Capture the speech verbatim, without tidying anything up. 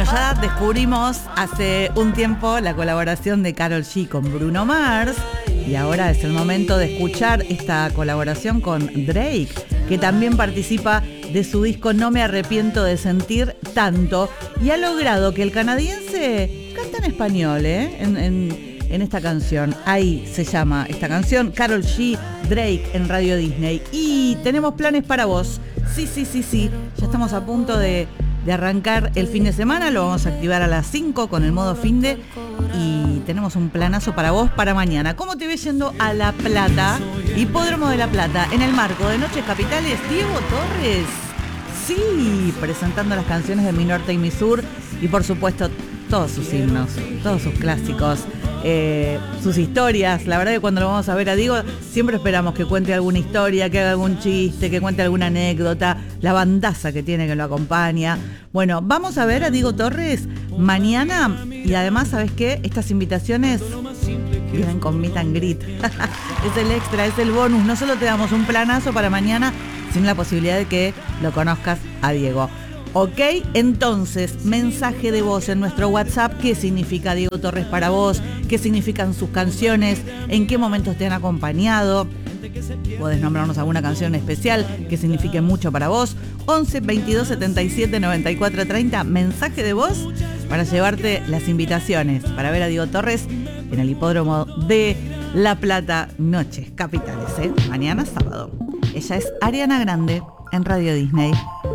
Bueno, ya descubrimos hace un tiempo la colaboración de Karol G con Bruno Mars y ahora es el momento de escuchar esta colaboración con Drake, que también participa de su disco No me arrepiento de sentir tanto y ha logrado que el canadiense cante en español, ¿eh? En, en, en esta canción. Ahí se llama esta canción, Karol G, Drake en Radio Disney. Y tenemos planes para vos. Sí, sí, sí, sí. Ya estamos a punto de, de arrancar el fin de semana. Lo vamos a activar a las cinco con el modo finde. Y tenemos un planazo para vos para mañana. ¿Cómo te ves yendo a La Plata? Hipódromo de La Plata, en el marco de Noches Capitales, Diego Torres. Sí, presentando las canciones de Mi Norte y Mi Sur. Y por supuesto, todos sus himnos, todos sus clásicos. Eh, sus historias. La verdad que cuando lo vamos a ver a Diego siempre esperamos que cuente alguna historia, que haga algún chiste, que cuente alguna anécdota, la bandaza que tiene que lo acompaña. Bueno, vamos a ver a Diego Torres mañana y además, ¿sabes qué? Estas invitaciones vienen con meet and greet. Es el extra, es el bonus. No solo te damos un planazo para mañana, sino la posibilidad de que lo conozcas a Diego. Ok, entonces, mensaje de voz en nuestro WhatsApp. ¿Qué significa Diego Torres para vos? ¿Qué significan sus canciones? ¿En qué momentos te han acompañado? Podés nombrarnos alguna canción especial que signifique mucho para vos. once, veintidós, setenta y siete, noventa y cuatro, treinta. Mensaje de voz para llevarte las invitaciones para ver a Diego Torres en el Hipódromo de La Plata, Noches Capitales, ¿eh? Mañana sábado. Ella es Ariana Grande en Radio Disney.